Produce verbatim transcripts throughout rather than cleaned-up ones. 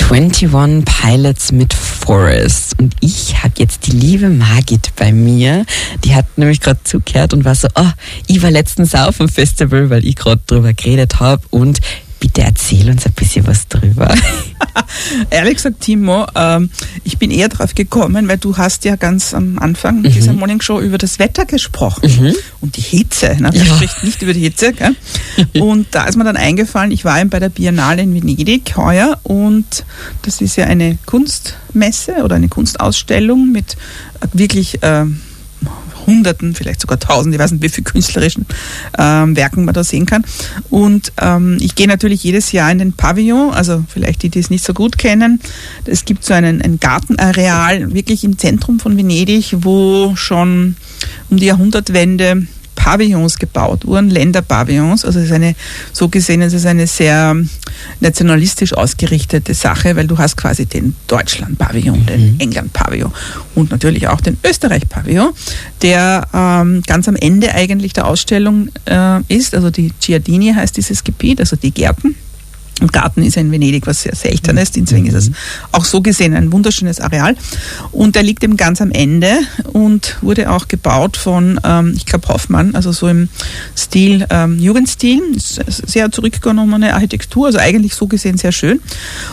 einundzwanzig Pilots mit Forest. Und ich habe jetzt die liebe Margit bei mir. Die hat nämlich gerade zugehört und war so, oh, ich war letztens auf dem Festival, weil ich gerade drüber geredet habe. Und bitte erzähl uns ein bisschen was drüber. Ehrlich gesagt, Timo, ähm, ich bin eher drauf gekommen, weil du hast ja ganz am Anfang mhm. dieser Morning Show über das Wetter gesprochen mhm. und die Hitze. Ne? Wer ja. spricht nicht über die Hitze? Gell? Und da ist mir dann eingefallen, ich war eben bei der Biennale in Venedig heuer und das ist ja eine Kunstmesse oder eine Kunstausstellung mit wirklich äh, Hunderten, vielleicht sogar Tausend, ich weiß nicht, wie viele künstlerischen ähm, Werken man da sehen kann. Und ähm, ich gehe natürlich jedes Jahr in den Pavillon, also vielleicht die, die es nicht so gut kennen. Es gibt so einen, ein Gartenareal, wirklich im Zentrum von Venedig, wo schon um die Jahrhundertwende Pavillons gebaut wurden, Länderpavillons. Also es ist eine, so gesehen, es ist eine sehr nationalistisch ausgerichtete Sache, weil du hast quasi den Deutschland-Pavillon, den mhm. England-Pavillon und natürlich auch den Österreich-Pavillon, der ähm, ganz am Ende eigentlich der Ausstellung äh, ist. Also die Giardini heißt dieses Gebiet, also die Gärten. Und Garten ist ja in Venedig was sehr Seltenes, deswegen ist es auch so gesehen ein wunderschönes Areal. Und der liegt eben ganz am Ende und wurde auch gebaut von, ähm, ich glaube, Hoffmann, also so im Stil, ähm, Jugendstil, sehr zurückgenommene Architektur, also eigentlich so gesehen sehr schön.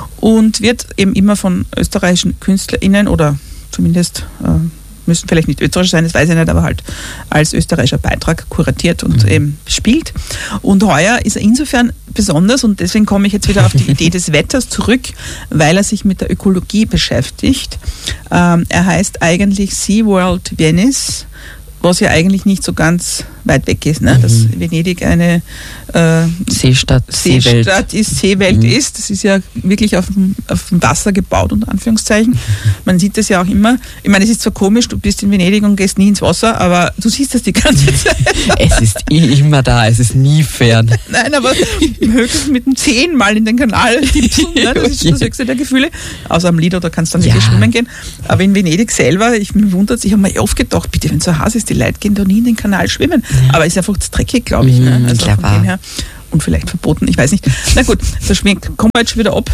Und wird eben immer von österreichischen KünstlerInnen oder zumindest äh, müssen vielleicht nicht österreichisch sein, das weiß ich nicht, aber halt als österreichischer Beitrag kuratiert und mhm. eben bespielt. Und heuer ist er insofern besonders und deswegen komme ich jetzt wieder auf die Idee des Wetters zurück, weil er sich mit der Ökologie beschäftigt. Ähm, er heißt eigentlich SeaWorld Venice, was ja eigentlich nicht so ganz weit weg ist, ne? Dass mhm. Venedig eine äh, Seestadt, Seestadt Seewelt. ist, Seewelt mhm. ist. Das ist ja wirklich auf dem, auf dem Wasser gebaut, unter Anführungszeichen. Mhm. Man sieht das ja auch immer. Ich meine, es ist zwar komisch, du bist in Venedig und gehst nie ins Wasser, aber du siehst das die ganze Zeit. Es ist immer da, es ist nie fern. Nein, aber höchstens mit dem Zehen mal in den Kanal tippsen, ne? Das ist das höchste der Gefühle. Außer am Lido, da kannst du dann wirklich ja. schwimmen gehen. Aber in Venedig selber, ich mich wundert, ich habe mir oft gedacht, bitte, wenn es so heiß ist, die Leute gehen da nie in den Kanal schwimmen. Ja. Aber ist einfach zu dreckig, glaube ich. Ne? Also von dem her. Und vielleicht verboten, ich weiß nicht. Na gut, da schwingt, kommen wir jetzt schon wieder ab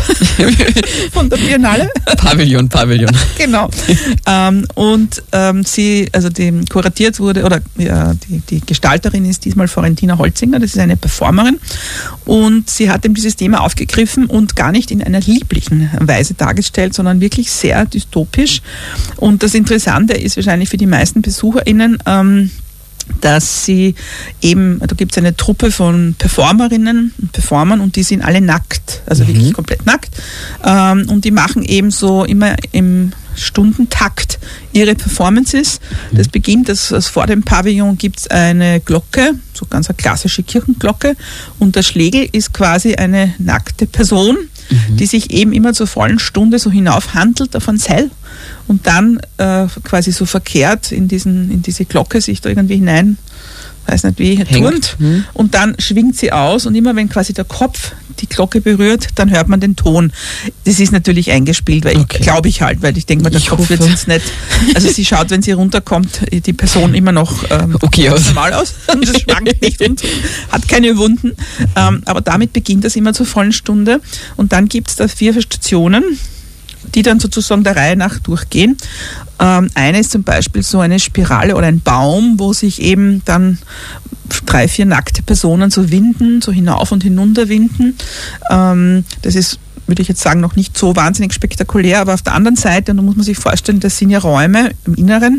von der Biennale. Pavillon, Pavillon. Genau. ähm, und ähm, sie, also die kuratiert wurde, oder ja, die, die Gestalterin ist diesmal Florentina Holzinger, das ist eine Performerin. Und sie hat eben dieses Thema aufgegriffen und gar nicht in einer lieblichen Weise dargestellt, sondern wirklich sehr dystopisch. Und das Interessante ist wahrscheinlich für die meisten BesucherInnen, ähm, dass sie eben, da gibt es eine Truppe von Performerinnen und Performern und die sind alle nackt, also mhm. wirklich komplett nackt. Ähm, und die machen eben so immer im Stundentakt ihre Performances. Mhm. Das beginnt, dass also vor dem Pavillon gibt es eine Glocke, so ganz eine klassische Kirchenglocke und der Schlägel ist quasi eine nackte Person, mhm. die sich eben immer zur vollen Stunde so hinaufhandelt auf ein Seil und dann äh, quasi so verkehrt in, diesen, in diese Glocke sich da irgendwie hinein, weiß nicht wie, turnt mhm. und dann schwingt sie aus und immer wenn quasi der Kopf die Glocke berührt, dann hört man den Ton. Das ist natürlich eingespielt, weil okay. ich glaube ich halt, weil ich denke mal, der ich Kopf wird jetzt nicht, also sie schaut, wenn sie runterkommt, die Person immer noch ähm, okay aus. normal aus und das schwankt nicht und hat keine Wunden, ähm, aber damit beginnt das immer zur vollen Stunde und dann gibt es da vier Stationen, die dann sozusagen der Reihe nach durchgehen. Ähm, eine ist zum Beispiel so eine Spirale oder ein Baum, wo sich eben dann drei, vier nackte Personen so winden, so hinauf und hinunter winden. Ähm, das ist, würde ich jetzt sagen, noch nicht so wahnsinnig spektakulär, aber auf der anderen Seite, und da muss man sich vorstellen, das sind ja Räume im Inneren,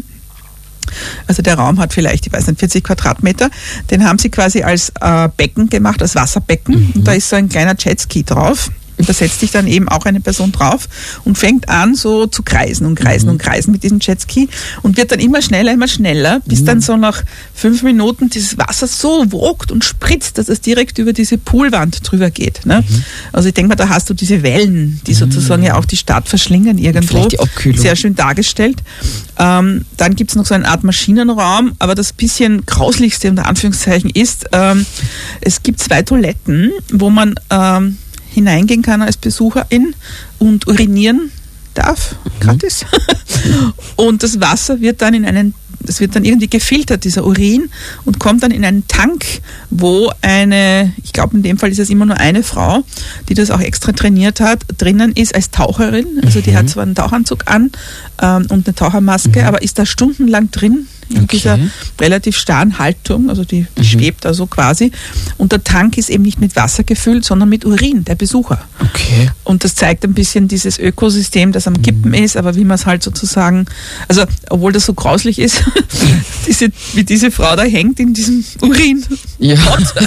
also der Raum hat vielleicht, ich weiß nicht, vierzig Quadratmeter, den haben sie quasi als äh, Becken gemacht, als Wasserbecken mhm. und da ist so ein kleiner Jetski drauf. Und da setzt sich dann eben auch eine Person drauf und fängt an so zu kreisen und kreisen mhm. und kreisen mit diesem Jetski und wird dann immer schneller, immer schneller, bis mhm. dann so nach fünf Minuten dieses Wasser so wogt und spritzt, dass es direkt über diese Poolwand drüber geht. Ne? Mhm. Also ich denke mal, da hast du diese Wellen, die sozusagen mhm. ja auch die Stadt verschlingen irgendwo. Vielleicht die Abkühlung. Sehr schön dargestellt. Ähm, dann gibt es noch so eine Art Maschinenraum, aber das bisschen Grauslichste unter Anführungszeichen ist, ähm, es gibt zwei Toiletten, wo man ähm, hineingehen kann als Besucherin und urinieren darf, gratis. Mhm. Und das Wasser wird dann in einen das wird dann irgendwie gefiltert, dieser Urin, und kommt dann in einen Tank, wo eine, ich glaube in dem Fall ist es immer nur eine Frau, die das auch extra trainiert hat, drinnen ist als Taucherin, also die Mhm. hat zwar einen Tauchanzug an ähm, und eine Tauchermaske, Mhm. aber ist da stundenlang drin in Okay. dieser relativ starren Haltung, also die Mhm. schwebt da so quasi, und der Tank ist eben nicht mit Wasser gefüllt, sondern mit Urin der Besucher. Okay. Und das zeigt ein bisschen dieses Ökosystem, das am Kippen Mhm. ist, aber wie man es halt sozusagen, also obwohl das so grauslich ist, diese, wie diese Frau da hängt in diesem Urin Ja.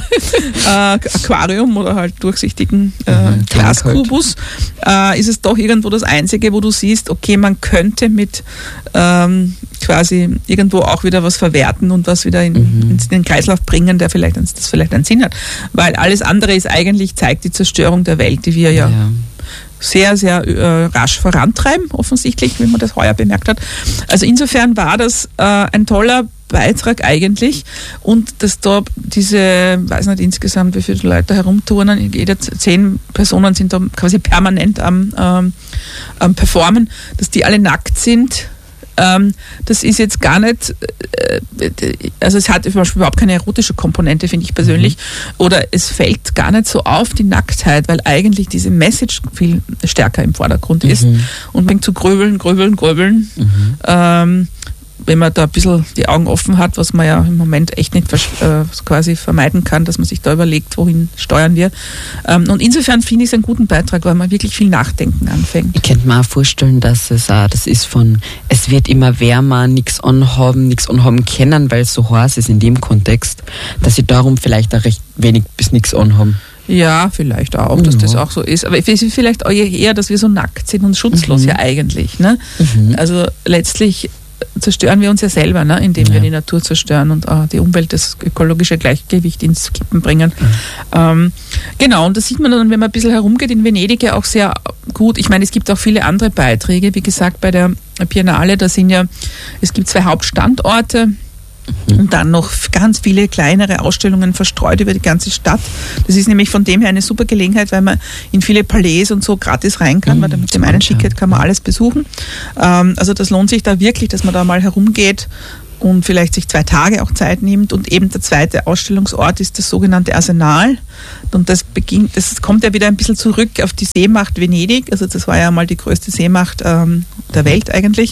äh, Aquarium oder halt durchsichtigen äh, Mhm, Glaskubus, äh, ist es doch irgendwo das Einzige, wo du siehst, okay, man könnte mit ähm, quasi irgendwo auch wieder was verwerten und was wieder in, Mhm. in den Kreislauf bringen, der vielleicht, das vielleicht einen Sinn hat. Weil alles andere ist eigentlich, zeigt die Zerstörung der Welt, die wir ja, Ja. sehr, sehr äh, rasch vorantreiben, offensichtlich, wie man das heuer bemerkt hat. Also insofern war das äh, ein toller Beitrag eigentlich, und dass da diese, weiß nicht insgesamt, wie viele Leute herumturnen, jede zehn Personen sind da quasi permanent am, ähm, am Performen, dass die alle nackt sind. Ähm, das ist jetzt gar nicht, äh, also es hat zum Beispiel überhaupt keine erotische Komponente, finde ich persönlich, mhm. oder es fällt gar nicht so auf, die Nacktheit, weil eigentlich diese Message viel stärker im Vordergrund ist, Mhm. und man fängt zu gröbeln, gröbeln, gröbeln. Mhm. Ähm, wenn man da ein bisschen die Augen offen hat, was man ja im Moment echt nicht äh, quasi vermeiden kann, dass man sich da überlegt, wohin steuern wir. Ähm, und insofern finde ich es einen guten Beitrag, weil man wirklich viel Nachdenken anfängt. Ich könnte mir auch vorstellen, dass es auch, das ist von, es wird immer wärmer, nichts anhaben, nichts anhaben können, weil es so heiß ist in dem Kontext, dass sie darum vielleicht auch recht wenig bis nichts anhaben. Ja, vielleicht auch, dass Ja. das auch so ist. Aber es ist vielleicht auch eher, dass wir so nackt sind und schutzlos Mhm. ja eigentlich. Ne? Mhm. Also letztlich zerstören wir uns ja selber, ne? Indem Ja. wir die Natur zerstören und äh, die Umwelt, das ökologische Gleichgewicht ins Kippen bringen. Mhm. Ähm, genau, und das sieht man dann, wenn man ein bisschen herumgeht in Venedig, ja auch sehr gut. Ich meine, es gibt auch viele andere Beiträge. Wie gesagt, bei der Biennale, da sind ja, es gibt zwei Hauptstandorte, und dann noch ganz viele kleinere Ausstellungen verstreut über die ganze Stadt. Das ist nämlich von dem her eine super Gelegenheit, weil man in viele Palais und so gratis rein kann, Mhm, weil mit dem zum einen Anschauen. Ticket kann man alles besuchen. Ähm, also das lohnt sich da wirklich, dass man da mal herumgeht und vielleicht sich zwei Tage auch Zeit nimmt. Und eben der zweite Ausstellungsort ist das sogenannte Arsenal. Und das beginnt, das kommt ja wieder ein bisschen zurück auf die Seemacht Venedig. Also das war ja mal die größte Seemacht ähm, der Welt eigentlich.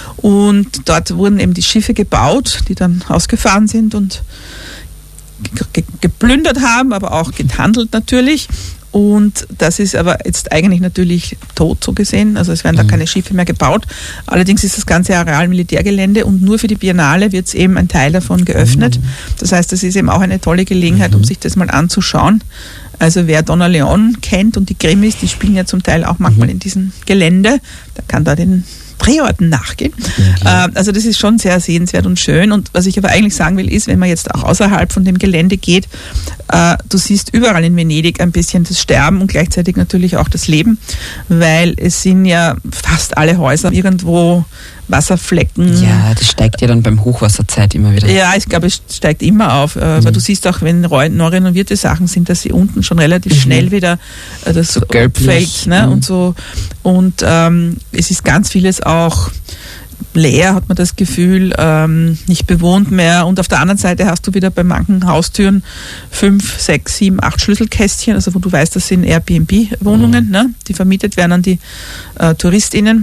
Und dort wurden eben die Schiffe gebaut, die dann ausgefahren sind und ge- geplündert haben, aber auch gehandelt natürlich. Und das ist aber jetzt eigentlich natürlich tot, so gesehen. Also es werden da Mhm. keine Schiffe mehr gebaut. Allerdings ist das ganze Areal Militärgelände, und nur für die Biennale wird es eben ein Teil davon geöffnet. Mhm. Das heißt, das ist eben auch eine tolle Gelegenheit, um Mhm. sich das mal anzuschauen. Also wer Donna Leon kennt und die Grimmis, die spielen ja zum Teil auch manchmal Mhm. in diesem Gelände, der kann da den Drehorten nachgehen. Ja. Äh, also das ist schon sehr sehenswert und schön. Und was ich aber eigentlich sagen will, ist, wenn man jetzt auch außerhalb von dem Gelände geht, äh, du siehst überall in Venedig ein bisschen das Sterben und gleichzeitig natürlich auch das Leben, weil es sind ja fast alle Häuser irgendwo Wasserflecken. Ja, das steigt ja dann beim Hochwasserzeit immer wieder. Ja, ich glaube, es steigt immer auf, äh, Mhm. weil du siehst auch, wenn neu neu renovierte Sachen sind, dass sie unten schon relativ Mhm. schnell wieder äh, das So gelblich. fällt, ne? Mhm. Und so. Und ähm, es ist ganz vieles auch leer, hat man das Gefühl, ähm, nicht bewohnt mehr. Und auf der anderen Seite hast du wieder bei manchen Haustüren fünf, sechs, sieben, acht Schlüsselkästchen, also wo du weißt, das sind Airbnb-Wohnungen, Mhm. ne? Die vermietet werden an die äh, TouristInnen.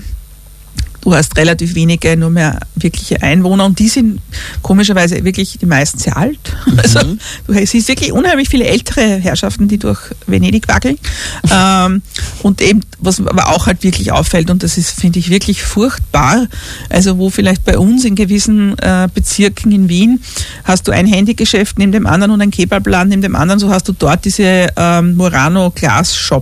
Du hast relativ wenige, nur mehr wirkliche Einwohner, und die sind komischerweise wirklich die meisten sehr alt. Mhm. Also du siehst wirklich unheimlich viele ältere Herrschaften, die durch Venedig wackeln. ähm, und eben, was aber auch halt wirklich auffällt, und das ist, finde ich, wirklich furchtbar, also wo vielleicht bei uns in gewissen äh, Bezirken in Wien hast du ein Handygeschäft neben dem anderen und ein Kebabladen neben dem anderen, so hast du dort diese ähm, Murano Glass Shop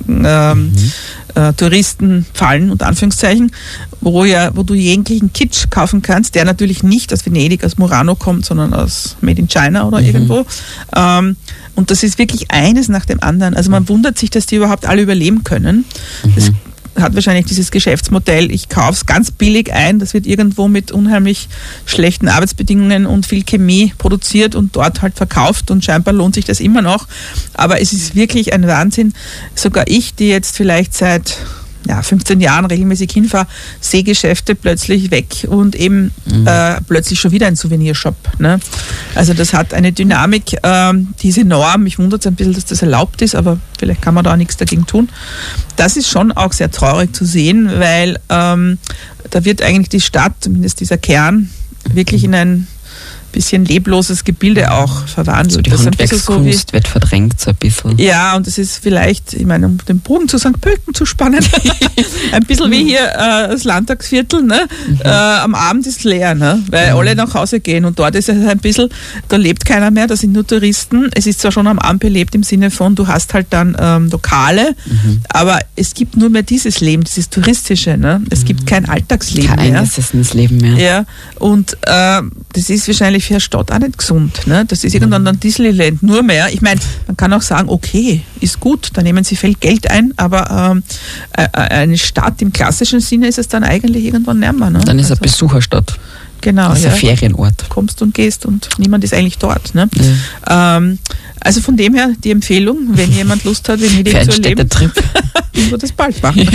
ähm, Mhm. äh, Touristenfallen, unter Anführungszeichen, wo ja, wo du jeglichen Kitsch kaufen kannst, der natürlich nicht aus Venedig, aus Murano kommt, sondern aus Made in China oder Mhm. irgendwo. Ähm, und das ist wirklich eines nach dem anderen. Also man wundert sich, dass die überhaupt alle überleben können. Das Mhm. hat wahrscheinlich dieses Geschäftsmodell, ich kaufe es ganz billig ein, das wird irgendwo mit unheimlich schlechten Arbeitsbedingungen und viel Chemie produziert und dort halt verkauft, und scheinbar lohnt sich das immer noch. Aber es ist wirklich ein Wahnsinn. Sogar ich, die jetzt vielleicht seit ja, fünfzehn Jahren regelmäßig hinfahre, Seegeschäfte plötzlich weg und eben mhm. äh, plötzlich schon wieder ein Souvenirshop. Ne? Also das hat eine Dynamik, ähm, die ist enorm. Mich wundert es ein bisschen, dass das erlaubt ist, aber vielleicht kann man da auch nichts dagegen tun. Das ist schon auch sehr traurig zu sehen, weil ähm, da wird eigentlich die Stadt, zumindest dieser Kern, wirklich in ein bisschen lebloses Gebilde auch verwandelt. So die das Handwerkskunst so wird verdrängt so ein bisschen. Ja, und das ist vielleicht, ich meine, um den Bogen zu Sankt Pölten zu spannen, ein bisschen wie hier äh, das Landtagsviertel, ne? Mhm. Äh, am Abend ist leer, ne? Weil mhm. alle nach Hause gehen und dort ist es ein bisschen, da lebt keiner mehr, da sind nur Touristen. Es ist zwar schon am Abend belebt im Sinne von, du hast halt dann ähm, Lokale, mhm. aber es gibt nur mehr dieses Leben, dieses touristische, ne? Es mhm. gibt kein Alltagsleben kein mehr. Kein Leben mehr. Ja, und äh, das ist wahrscheinlich für eine Stadt auch nicht gesund. Ne? Das ist irgendwann dann Disneyland nur mehr. Ich meine, man kann auch sagen, okay, ist gut, da nehmen sie viel Geld ein, aber ähm, äh, eine Stadt im klassischen Sinne ist es dann eigentlich irgendwann nicht mehr. Ne? Dann ist es also, eine Besucherstadt. Genau, das ist ja. ein Ferienort. Du kommst und gehst und niemand ist eigentlich dort. Ne? Ja. Ähm, also von dem her die Empfehlung, wenn jemand Lust hat, Venedig für einen zu erleben, Städtetrip. wird das bald machen.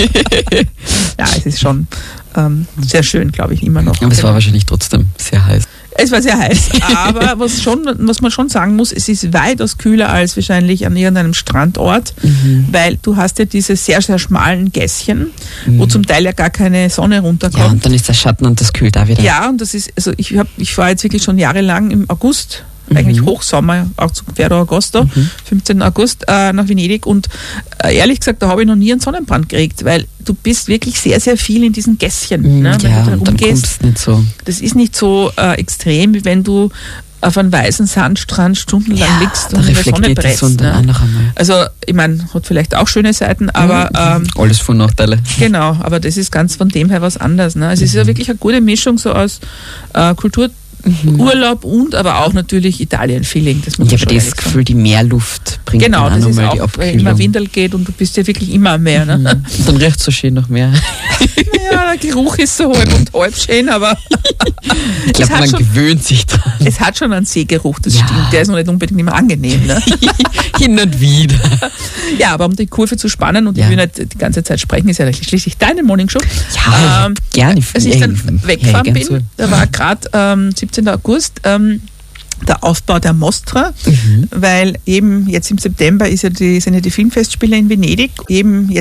Ja, es ist schon ähm, sehr schön, glaube ich, immer noch. Aber es war wahrscheinlich trotzdem sehr heiß. Es war sehr heiß, aber was, schon, was man schon sagen muss, es ist weitaus kühler als wahrscheinlich an irgendeinem Strandort, mhm. weil du hast ja diese sehr, sehr schmalen Gässchen, mhm. wo zum Teil ja gar keine Sonne runterkommt. Ja, und dann ist der Schatten und das kühlt da wieder. Ja, und das ist, also ich, hab, ich war jetzt wirklich schon jahrelang im August, mhm. eigentlich Hochsommer, auch zu Ferro Agosto, mhm. fünfzehnten August äh, nach Venedig und äh, ehrlich gesagt, da habe ich noch nie einen Sonnenbrand gekriegt, weil du bist wirklich sehr, sehr viel in diesen Gässchen. Mhm, ne, wenn ja, du da und dann kommst nicht so. Das ist nicht so äh, extrem, wie wenn du auf einem weißen Sandstrand stundenlang ja, liegst und in der Sonne brätst. Ne? Noch einmal. Also, ich meine, hat vielleicht auch schöne Seiten, aber... Mhm. Ähm, alles von Nachteile. Genau, aber das ist ganz von dem her was anderes. Ne? Also mhm. es ist ja wirklich eine gute Mischung so aus äh, Kultur, Mhm. Urlaub und aber auch natürlich Italien-Feeling. Das muss ich man habe das Gefühl, sagen. Die Meerluft bringt genau, dann auch das ist nochmal auch, die Abkühlung. weil immer Windel geht und du bist ja wirklich immer am Meer. Ne? Mhm. Und dann riecht es so schön nach Meer. Ja, der Geruch ist so halb und halb schön, aber ich glaube, man schon, gewöhnt sich dran. Es hat schon einen Seegeruch, das ja. stimmt. Der ist noch nicht unbedingt immer angenehm. Ne? Hin und wieder. Ja, aber um die Kurve zu spannen und ja. ich will nicht die ganze Zeit sprechen, ist ja schließlich deine Morningshow. Ja, ähm, gerne. Als ich dann weggefahren bin, da war gerade ähm, siebzehnten August ähm, der Aufbau der Mostra, mhm. weil eben jetzt im September ist ja die, sind ja die Filmfestspiele in Venedig, eben jetzt